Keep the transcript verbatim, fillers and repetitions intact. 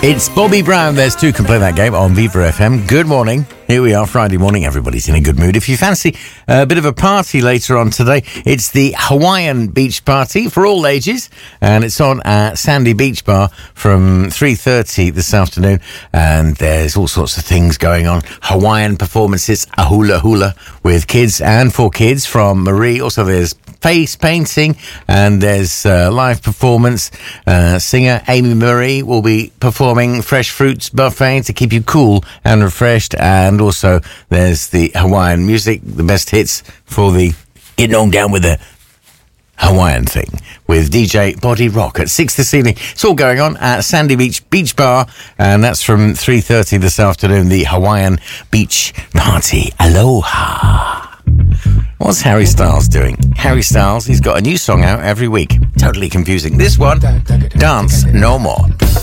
It's Bobby Brown. There's two can play that game on Viva F M. Good morning. Here we are, Friday morning. Everybody's in a good mood. If you fancy a bit of a party later on today, it's the Hawaiian Beach Party for all ages, and it's on at Sandy Beach Bar from three thirty this afternoon, and there's all sorts of things going on. Hawaiian performances, a hula hula with kids and for kids from Marie. Also, there's face painting, and there's uh, live performance. Uh, singer Amy Marie will be performing fresh fruits buffet to keep you cool and refreshed, and also there's the Hawaiian music, the best hits for the getting on down with the Hawaiian thing with D J Body Rock at six this evening. It's all going on at Sandy Beach Beach Bar, and that's from three thirty this afternoon, the Hawaiian Beach Party. Aloha. What's Harry Styles doing? Harry Styles, he's got a new song out every week. Totally confusing. This one, Dance No More.